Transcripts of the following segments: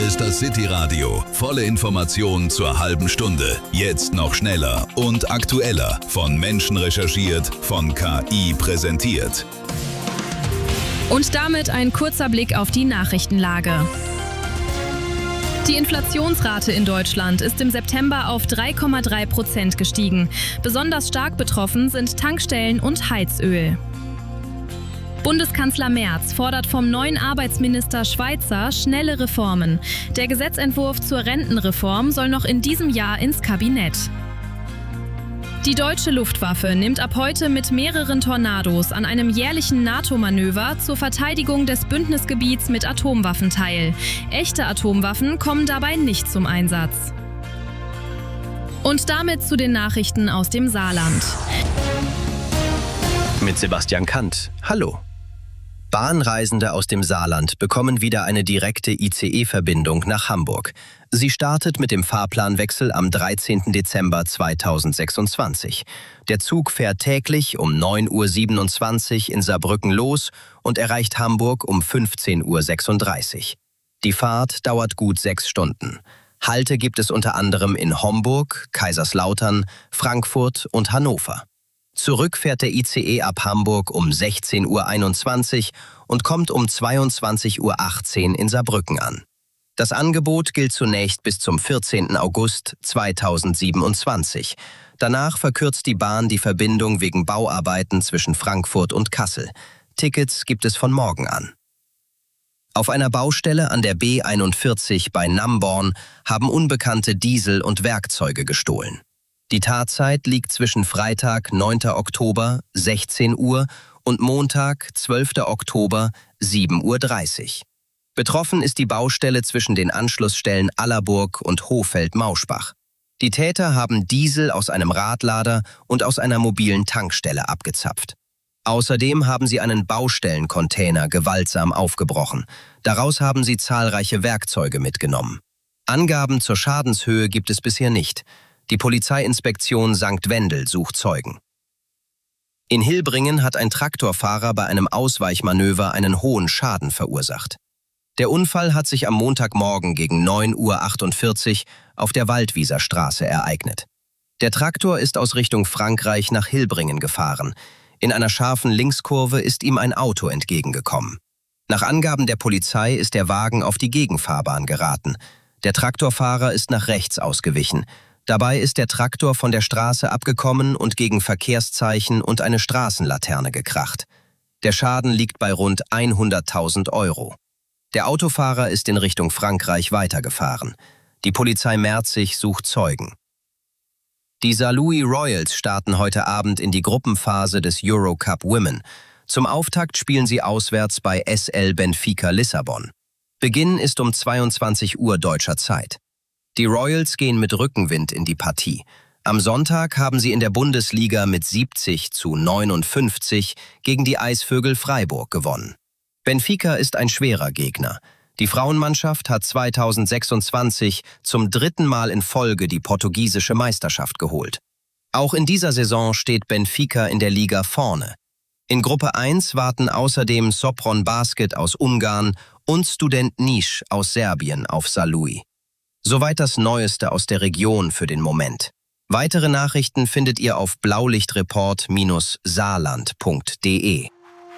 ist das City-Radio. Volle Informationen zur halben Stunde. Jetzt noch schneller und aktueller. Von Menschen recherchiert, von KI präsentiert. Und damit ein kurzer Blick auf die Nachrichtenlage. Die Inflationsrate in Deutschland ist im September auf 3,3% gestiegen. Besonders stark betroffen sind Tankstellen und Heizöl. Bundeskanzler Merz fordert vom neuen Arbeitsminister Schweizer schnelle Reformen. Der Gesetzentwurf zur Rentenreform soll noch in diesem Jahr ins Kabinett. Die deutsche Luftwaffe nimmt ab heute mit mehreren Tornados an einem jährlichen NATO-Manöver zur Verteidigung des Bündnisgebiets mit Atomwaffen teil. Echte Atomwaffen kommen dabei nicht zum Einsatz. Und damit zu den Nachrichten aus dem Saarland. Mit Sebastian Kant. Hallo. Bahnreisende aus dem Saarland bekommen wieder eine direkte ICE-Verbindung nach Hamburg. Sie startet mit dem Fahrplanwechsel am 13. Dezember 2026. Der Zug fährt täglich um 9:27 Uhr in Saarbrücken los und erreicht Hamburg um 15:36 Uhr. Die Fahrt dauert gut 6 Stunden. Halte gibt es unter anderem in Homburg, Kaiserslautern, Frankfurt und Hannover. Zurück fährt der ICE ab Hamburg um 16:21 Uhr und kommt um 22:18 Uhr in Saarbrücken an. Das Angebot gilt zunächst bis zum 14. August 2027. Danach verkürzt die Bahn die Verbindung wegen Bauarbeiten zwischen Frankfurt und Kassel. Tickets gibt es von morgen an. Auf einer Baustelle an der B41 bei Namborn haben Unbekannte Diesel und Werkzeuge gestohlen. Die Tatzeit liegt zwischen Freitag, 9. Oktober, 16 Uhr und Montag, 12. Oktober, 7:30 Uhr. Betroffen ist die Baustelle zwischen den Anschlussstellen Allerburg und Hohfeld-Mauschbach. Die Täter haben Diesel aus einem Radlader und aus einer mobilen Tankstelle abgezapft. Außerdem haben sie einen Baustellencontainer gewaltsam aufgebrochen. Daraus haben sie zahlreiche Werkzeuge mitgenommen. Angaben zur Schadenshöhe gibt es bisher nicht. Die Polizeiinspektion St. Wendel sucht Zeugen. In Hilbringen hat ein Traktorfahrer bei einem Ausweichmanöver einen hohen Schaden verursacht. Der Unfall hat sich am Montagmorgen gegen 9:48 Uhr auf der Waldwieserstraße ereignet. Der Traktor ist aus Richtung Frankreich nach Hilbringen gefahren. In einer scharfen Linkskurve ist ihm ein Auto entgegengekommen. Nach Angaben der Polizei ist der Wagen auf die Gegenfahrbahn geraten. Der Traktorfahrer ist nach rechts ausgewichen. Dabei ist der Traktor von der Straße abgekommen und gegen Verkehrszeichen und eine Straßenlaterne gekracht. Der Schaden liegt bei rund 100.000 Euro. Der Autofahrer ist in Richtung Frankreich weitergefahren. Die Polizei Merzig sucht Zeugen. Die Saarlouis Royals starten heute Abend in die Gruppenphase des Eurocup Women. Zum Auftakt spielen sie auswärts bei SL Benfica Lissabon. Beginn ist um 22 Uhr deutscher Zeit. Die Royals gehen mit Rückenwind in die Partie. Am Sonntag haben sie in der Bundesliga mit 70:59 gegen die Eisvögel Freiburg gewonnen. Benfica ist ein schwerer Gegner. Die Frauenmannschaft hat 2026 zum 3. Mal in Folge die portugiesische Meisterschaft geholt. Auch in dieser Saison steht Benfica in der Liga vorne. In Gruppe 1 warten außerdem Sopron Basket aus Ungarn und Student Niš aus Serbien auf Saarlouis. Soweit das Neueste aus der Region für den Moment. Weitere Nachrichten findet ihr auf blaulichtreport-saarland.de.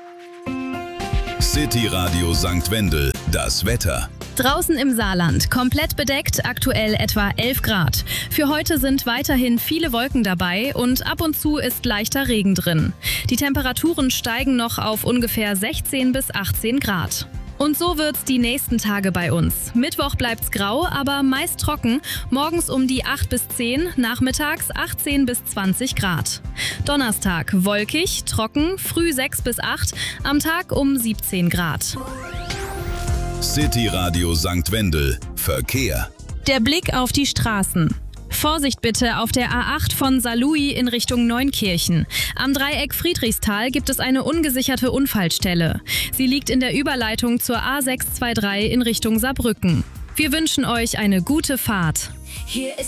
City-Radio St. Wendel, das Wetter. Draußen im Saarland komplett bedeckt, aktuell etwa 11 Grad. Für heute sind weiterhin viele Wolken dabei und ab und zu ist leichter Regen drin. Die Temperaturen steigen noch auf ungefähr 16 bis 18 Grad. Und so wird's die nächsten Tage bei uns. Mittwoch bleibt's grau, aber meist trocken. Morgens um die 8 bis 10, nachmittags 18 bis 20 Grad. Donnerstag wolkig, trocken, früh 6 bis 8, am Tag um 17 Grad. City-Radio St. Wendel. Verkehr. Der Blick auf die Straßen. Vorsicht bitte auf der A8 von Saarlouis in Richtung Neunkirchen. Am Dreieck Friedrichsthal gibt es eine ungesicherte Unfallstelle. Sie liegt in der Überleitung zur A623 in Richtung Saarbrücken. Wir wünschen euch eine gute Fahrt. Hier ist